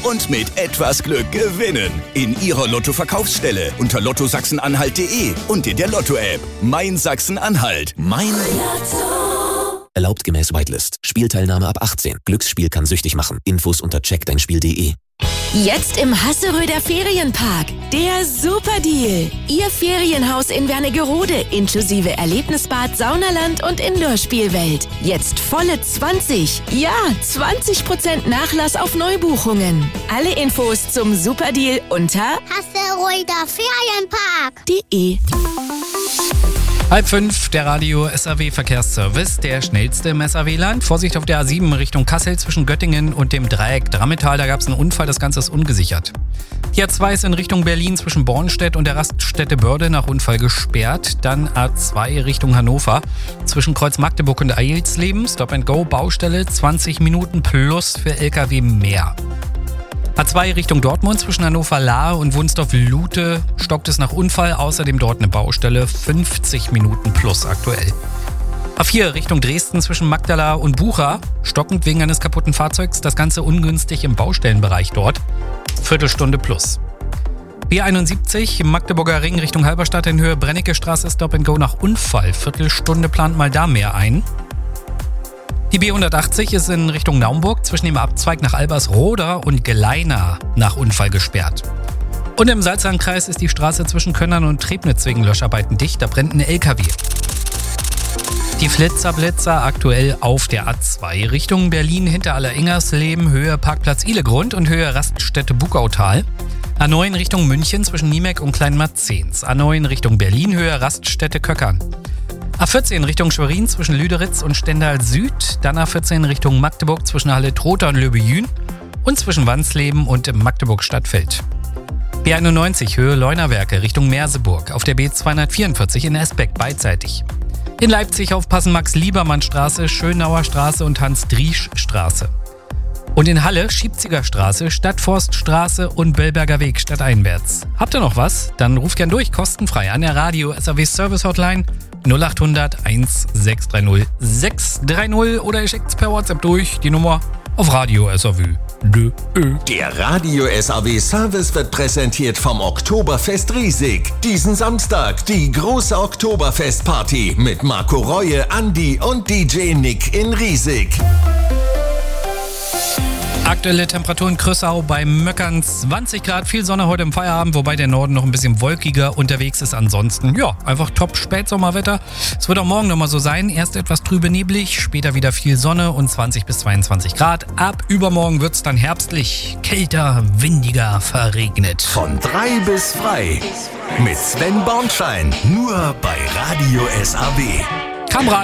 und mit etwas Glück gewinnen. In Ihrer Lotto-Verkaufsstelle, unter lottosachsen-anhalt.de und in der Lotto-App. Mein Sachsen-Anhalt. Mein Lotto. Erlaubt gemäß Whitelist. Spielteilnahme ab 18. Glücksspiel kann süchtig machen. Infos unter checkdeinspiel.de. Jetzt im Hasseröder Ferienpark. Der Superdeal. Ihr Ferienhaus in Wernigerode inklusive Erlebnisbad, Saunaland und Indoor-Spielwelt. Jetzt volle 20% Nachlass auf Neubuchungen. Alle Infos zum Superdeal unter Hasseröder Ferienpark.de. 4:30, der Radio SAW Verkehrsservice, der schnellste im SAW-Land. Vorsicht auf der A7 Richtung Kassel zwischen Göttingen und dem Dreieck Drammetal, da gab es einen Unfall, das Ganze ist ungesichert. Die A2 ist in Richtung Berlin zwischen Bornstedt und der Raststätte Börde nach Unfall gesperrt. Dann A2 Richtung Hannover zwischen Kreuz Magdeburg und Eilsleben, Stop-and-Go, Baustelle, 20 Minuten plus für LKW mehr. A2 Richtung Dortmund zwischen Hannover-Lahr und Wunsdorf-Lute stockt es nach Unfall, außerdem dort eine Baustelle, 50 Minuten plus aktuell. A4 Richtung Dresden zwischen Magdala und Bucha, stockend wegen eines kaputten Fahrzeugs, das Ganze ungünstig im Baustellenbereich dort, Viertelstunde plus. B71 im Magdeburger Ring Richtung Halberstadt in Höhe Brennecke-Straße, Stop-and-Go nach Unfall, Viertelstunde plant mal da mehr ein. Die B180 ist in Richtung Naumburg zwischen dem Abzweig nach Albersroda und Gleina nach Unfall gesperrt. Und im Salzlandkreis ist die Straße zwischen Könnern und Trebnitz wegen Löscharbeiten dicht, da brennt ein LKW. Die Flitzer aktuell auf der A2 Richtung Berlin hinter Alleringersleben, Höhe Parkplatz Ihlegrund und Höhe Raststätte Bugautal. A9 Richtung München zwischen Niemek und Kleinmarzens. A9 Richtung Berlin, Höhe Raststätte Köckern. A14 Richtung Schwerin zwischen Lüderitz und Stendal Süd, dann A14 Richtung Magdeburg zwischen Halle-Trotha und Löbejün und zwischen Wansleben und Magdeburg-Stadtfeld. B91 Höhe Leunawerke Richtung Merseburg, auf der B244 in Esbeck beidseitig. In Leipzig aufpassen Max-Liebermann-Straße, Schönauer Straße und Hans-Driesch-Straße. Und in Halle Schiebziger Straße, Stadtforststraße und Bellberger Weg stadteinwärts. Habt ihr noch was? Dann ruft gern durch, kostenfrei an der Radio SAW Service Hotline 0800 1630 630 oder ihr schickt's per WhatsApp durch, die Nummer auf Radio SAW. Der Radio SAW Service wird präsentiert vom Oktoberfest Riesig. Diesen Samstag die große Oktoberfestparty mit Marco Reue, Andi und DJ Nick in Riesig. Aktuelle Temperatur in Krüssau bei Möckern 20 Grad, viel Sonne heute im Feierabend, wobei der Norden noch ein bisschen wolkiger unterwegs ist. Ansonsten, ja, einfach top Spätsommerwetter. Es wird auch morgen nochmal so sein. Erst etwas trübe neblig, später wieder viel Sonne und 20 bis 22 Grad. Ab übermorgen wird's dann herbstlich, kälter, windiger, verregnet. Von 3 bis frei mit Sven Bornschein, nur bei Radio SAW. Kam rein.